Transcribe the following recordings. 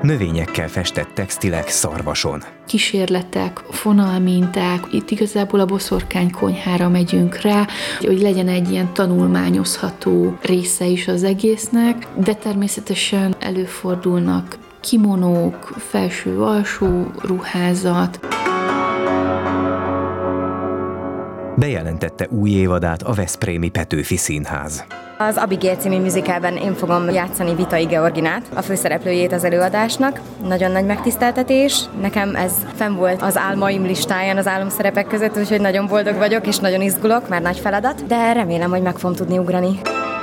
növényekkel festett textilek szarvason. Kísérletek, fonalminták, itt igazából a boszorkány konyhára megyünk rá, hogy legyen egy ilyen tanulmányozható része is az egésznek, de természetesen előfordulnak kimonók, felső-alsó ruházat. Bejelentette új évadát a veszprémi Petőfi Színház. Az Abigail című musicalben én fogom játszani Vitai Georginát, a főszereplőjét az előadásnak. Nagyon nagy megtiszteltetés. Nekem ez fenn volt az álmaim listáján, az álomszerepek között, úgyhogy nagyon boldog vagyok, és nagyon izgulok, mert nagy feladat, de remélem, hogy meg fogom tudni ugrani.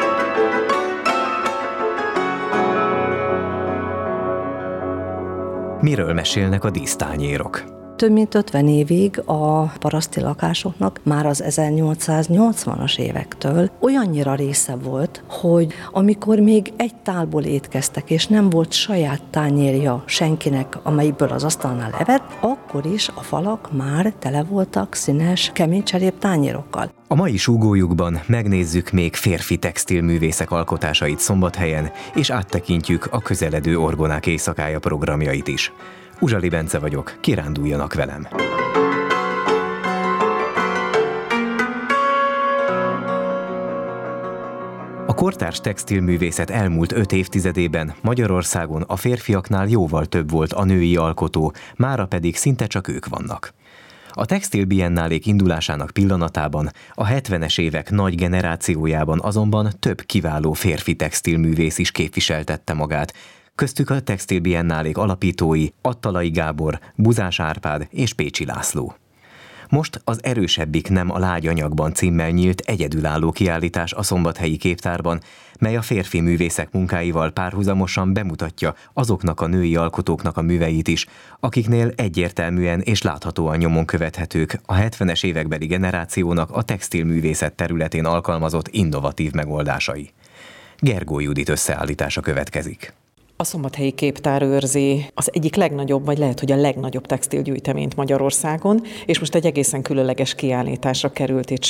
Miről mesélnek a dísztányérok? Több mint 50 évig a paraszti lakásoknak már az 1880-as évektől olyannyira része volt, hogy amikor még egy tálból étkeztek, és nem volt saját tányérja senkinek, amelyikből az asztalnál evett, akkor is a falak már tele voltak színes, kemény cserép tányérokkal. A mai súgójukban megnézzük még férfi textilművészek alkotásait Szombathelyen, és áttekintjük a közeledő Orgonák éjszakája programjait is. Uzsali Bence vagyok, kiránduljanak velem! A kortárs textilművészet elmúlt 5 évtizedében Magyarországon a férfiaknál jóval több volt a női alkotó, mára pedig szinte csak ők vannak. A textilbiennálék indulásának pillanatában, a 70-es évek nagy generációjában azonban több kiváló férfi textilművész is képviseltette magát, köztük a textilbiennálék alapítói Attalai Gábor, Buzás Árpád és Pécsi László. Most az Erősebbik nem a lágy anyagban címmel nyílt egyedülálló kiállítás a Szombathelyi Képtárban, mely a férfi művészek munkáival párhuzamosan bemutatja azoknak a női alkotóknak a műveit is, akiknél egyértelműen és láthatóan nyomon követhetők a 70-es évekbeli generációnak a textilművészet területén alkalmazott innovatív megoldásai. Gergó Judit összeállítása következik. A Szombathelyi Képtár őrzi az egyik legnagyobb, vagy lehet, hogy a legnagyobb textilgyűjteményt Magyarországon, és most egy egészen különleges kiállításra került itt